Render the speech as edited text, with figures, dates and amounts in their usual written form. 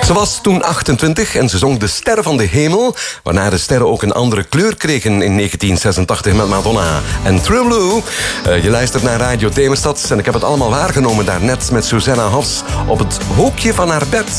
Ze was toen 28 en ze zong De Sterren van de Hemel, waarna de sterren ook een andere kleur kregen in 1986 met Madonna en True Blue. Je luistert naar Radio Demenstad en ik heb het allemaal waargenomen daarnet met Susanna Hoffs op het hoekje van haar bed.